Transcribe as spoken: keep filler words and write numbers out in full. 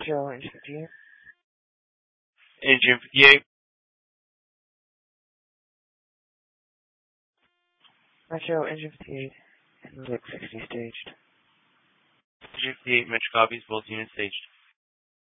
Metro, engine fifty-eight. Engine fifty-eight. Metro, engine fifty-eight. And Lick sixty staged. Engine fifty-eight, Metro copies, both units staged.